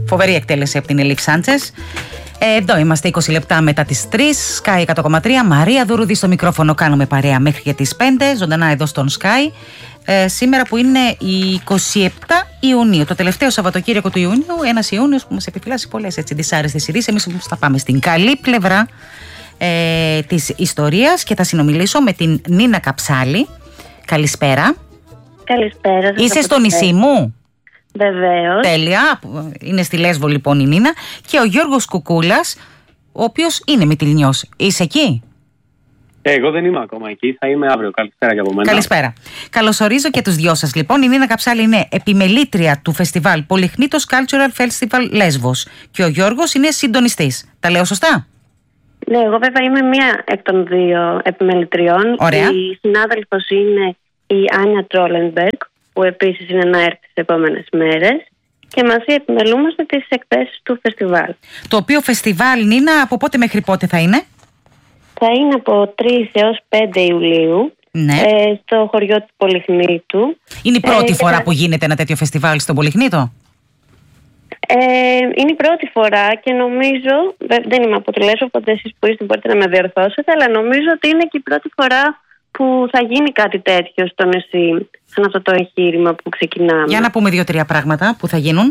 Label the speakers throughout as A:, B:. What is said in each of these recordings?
A: Φοβερή εκτέλεση από την Ελίφ Σάντσες. Εδώ είμαστε 20 λεπτά μετά τις 3, Sky 100,3. Μαρία Δουρούδη στο μικρόφωνο, κάνουμε παρέα μέχρι και τις 5, ζωντανά εδώ στον Sky. Σήμερα που είναι η 27 Ιουνίου, το τελευταίο Σαββατοκύριακο του Ιουνίου, ένας Ιούνιος που μας επιφυλάσσει πολλές δυσάρεστες ειδήσεις. Εμείς όμως θα πάμε στην καλή πλευρά της ιστορίας και θα συνομιλήσω με την Νίνα Καψάλη. Καλησπέρα.
B: Καλησπέρα.
A: Είσαι στο νησί μου?
B: Βεβαίως.
A: Τέλεια. Είναι στη Λέσβο λοιπόν η Νίνα. Και ο Γιώργος Κουκούλας, ο οποίος είναι Μυτιληνιός. Είσαι εκεί?
C: Εγώ δεν είμαι ακόμα εκεί, θα είμαι αύριο. Καλησπέρα και από μένα.
A: Καλησπέρα. Καλωσορίζω και τους δυο σας λοιπόν. Η Νίνα Καψάλη είναι επιμελήτρια του φεστιβάλ Πολυχνήτος Cultural Festival Λέσβος. Και ο Γιώργος είναι συντονιστής. Τα λέω σωστά?
B: Ναι, εγώ βέβαια είμαι μία εκ των δύο επιμελητριών.
A: Ωραία.
B: Η συνάδελφος είναι η Άνια Τρόλενμπεργκ, που επίσης είναι να έρθει τις επόμενες μέρες. Και μαζί επιμελούμαστε τις εκθέσεις του φεστιβάλ.
A: Το οποίο φεστιβάλ, Νίνα, από πότε μέχρι πότε θα είναι?
B: Θα είναι από 3 έως 5 Ιουλίου,
A: ναι.
B: Στο χωριό του Πολυχνήτου.
A: Είναι η πρώτη φορά που γίνεται ένα τέτοιο φεστιβάλ στον Πολυχνήτο?
B: Είναι η πρώτη φορά και νομίζω, δεν είμαι από τη Λέσβο, οπότε εσείς που είστε μπορείτε να με διορθώσετε, αλλά νομίζω ότι είναι και η πρώτη φορά που θα γίνει κάτι τέτοιο στο νησί, σαν αυτό το εγχείρημα που ξεκινάμε.
A: Για να πούμε 2-3 πράγματα που θα γίνουν.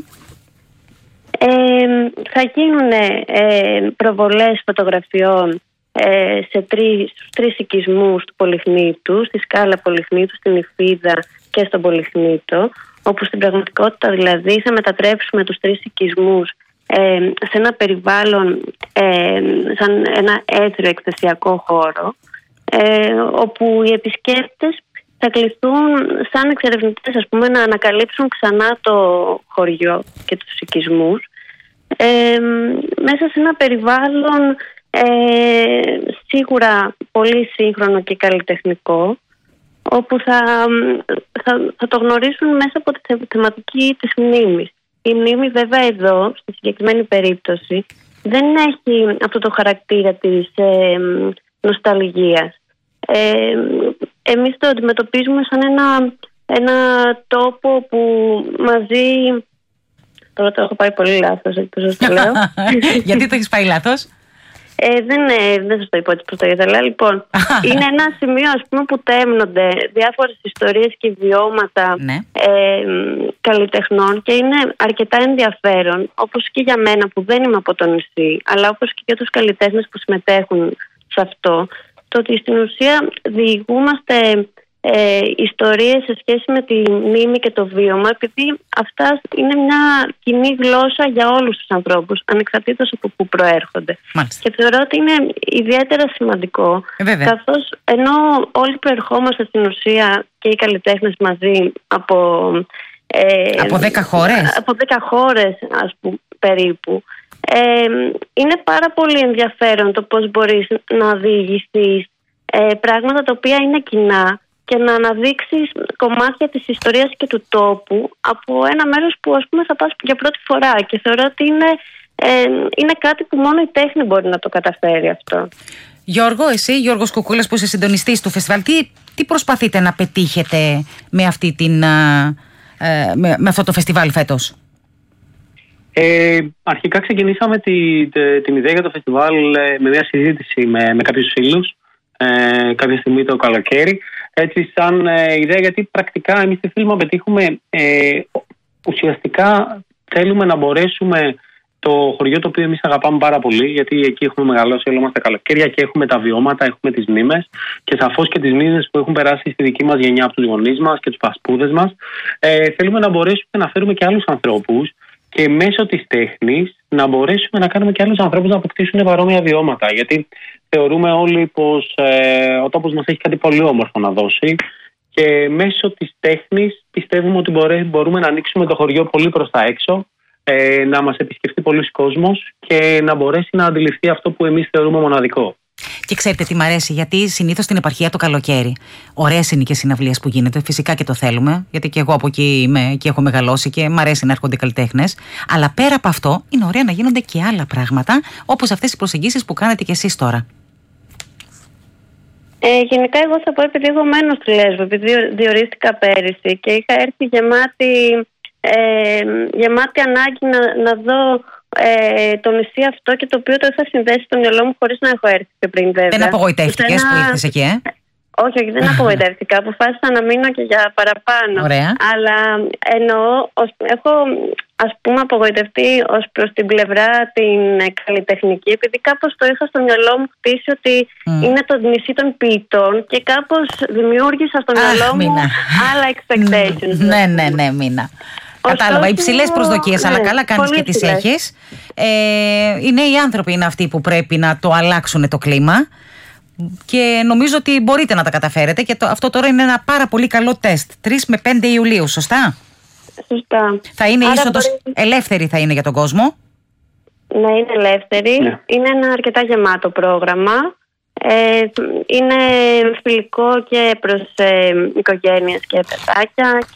B: Θα γίνουν προβολές φωτογραφιών σε τρεις οικισμούς του Πολυχνήτου, στη Σκάλα Πολυχνήτου, στην Ιφίδα και στον Πολυχνήτο, όπου στην πραγματικότητα δηλαδή θα μετατρέψουμε τους τρεις οικισμούς σε ένα περιβάλλον, σαν ένα έθριο εκθεσιακό χώρο, όπου οι επισκέπτες θα κληθούν σαν εξερευνητές, ας πούμε, να ανακαλύψουν ξανά το χωριό και τους οικισμούς μέσα σε ένα περιβάλλον σίγουρα πολύ σύγχρονο και καλλιτεχνικό, όπου θα το γνωρίσουν μέσα από τη θεματική της μνήμης. Η μνήμη βέβαια εδώ, στη συγκεκριμένη περίπτωση, δεν έχει αυτό το χαρακτήρα της νοσταλγίας. Εμείς το αντιμετωπίζουμε σαν ένα τόπο που μαζί... Τώρα το έχω πάει πολύ λάθος, ελπίζω το λέω.
A: Γιατί το έχεις πάει λάθος?
B: Δεν σας το είπα έτσι προς το γεθαλά. Λοιπόν, είναι ένα σημείο, ας πούμε, που τέμνονται διάφορες ιστορίες και βιώματα, ναι, καλλιτεχνών, και είναι αρκετά ενδιαφέρον, όπως και για μένα που δεν είμαι από το νησί, αλλά όπως και για τους καλλιτέχνες που συμμετέχουν σε αυτό, το ότι στην ουσία διηγούμαστε ιστορίες σε σχέση με τη μνήμη και το βίωμα, επειδή αυτά είναι μια κοινή γλώσσα για όλους τους ανθρώπους, ανεξαρτήτως από πού προέρχονται. Μάλιστα. Και θεωρώ ότι είναι ιδιαίτερα σημαντικό, καθώς ενώ όλοι προερχόμαστε στην ουσία και οι καλλιτέχνες μαζί από
A: 10 χώρες.
B: Από 10 χώρες, ας πούμε, περίπου. Είναι πάρα πολύ ενδιαφέρον το πώς μπορείς να διηγηθείς πράγματα τα οποία είναι κοινά και να αναδείξεις κομμάτια της ιστορίας και του τόπου από ένα μέρος που, ας πούμε, θα πας για πρώτη φορά, και θεωρώ ότι είναι κάτι που μόνο η τέχνη μπορεί να το καταφέρει αυτό.
A: Γιώργο, εσύ, Γιώργος Κουκούλας, που είσαι συντονιστής του φεστιβάλ, τι προσπαθείτε να πετύχετε με αυτό το φεστιβάλ φέτος?
C: Αρχικά ξεκινήσαμε την ιδέα για το φεστιβάλ με μια συζήτηση με κάποιους φίλους κάποια στιγμή το καλοκαίρι, έτσι σαν ιδέα, γιατί πρακτικά εμείς τι θέλουμε να πετύχουμε. Ουσιαστικά θέλουμε να μπορέσουμε το χωριό, το οποίο εμείς αγαπάμε πάρα πολύ, γιατί εκεί έχουμε μεγαλώσει όλα μας τα καλοκαίρια και έχουμε τα βιώματα, έχουμε τις μνήμες, και σαφώς και τις μνήμες που έχουν περάσει στη δική μας γενιά από τους γονείς μας και τους παππούδες μας. Θέλουμε να μπορέσουμε να φέρουμε και άλλους ανθρώπους και μέσω της τέχνης να μπορέσουμε να κάνουμε και άλλους ανθρώπους να αποκτήσουν παρόμοια βιώματα. Γιατί θεωρούμε όλοι πως ο τόπος μας έχει κάτι πολύ όμορφο να δώσει, και μέσω της τέχνης πιστεύουμε ότι μπορούμε να ανοίξουμε το χωριό πολύ προς τα έξω, να μας επισκεφτεί πολλοί κόσμος και να μπορέσει να αντιληφθεί αυτό που εμείς θεωρούμε μοναδικό.
A: Και ξέρετε τι μ' αρέσει, γιατί συνήθως στην επαρχία το καλοκαίρι ωραίες είναι και συναυλίες που γίνεται, φυσικά και το θέλουμε, γιατί και εγώ από εκεί είμαι και έχω μεγαλώσει και μ' αρέσει να έρχονται καλλιτέχνες. Αλλά πέρα από αυτό, είναι ωραία να γίνονται και άλλα πράγματα, όπως αυτές οι προσεγγίσεις που κάνετε κι εσείς τώρα.
B: Γενικά, εγώ θα πω, επειδή εγώ μένω στη Λέσβο, επειδή διορίστηκα πέρυσι και είχα έρθει γεμάτη γεμάτη ανάγκη να δω το νησί αυτό, και το οποίο το είχα συνδέσει στο μυαλό μου χωρίς να έχω έρθει πριν, βέβαια.
A: Δεν απογοητεύτηκες που ήρθες εκεί,
B: Όχι, δεν απογοητεύτηκα. Αποφάσισα να μείνω και για παραπάνω.
A: Ωραία.
B: Αλλά εννοώ, έχω απογοητευτεί ως προς την πλευρά την καλλιτεχνική, επειδή κάπως το είχα στο μυαλό μου χτίσει ότι είναι το νησί των ποιητών, και κάπως δημιούργησα στο μυαλό μου άλλα expectations.
A: Ναι, Μίνα. Κατάλαβα, υψηλές προσδοκίες, αλλά καλά κάνεις και τις έχεις. Οι νέοι άνθρωποι είναι αυτοί που πρέπει να το αλλάξουν το κλίμα, και νομίζω ότι μπορείτε να τα καταφέρετε, και αυτό τώρα είναι ένα πάρα πολύ καλό τεστ. 3 με 5 Ιουλίου, σωστά?
B: Σωστά.
A: Θα είναι είσοδος ελεύθερη, θα είναι για τον κόσμο?
B: Ναι, είναι ελεύθερη. Ναι. Είναι ένα αρκετά γεμάτο πρόγραμμα. Είναι φιλικό και προς οικογένειες και παιδάκια.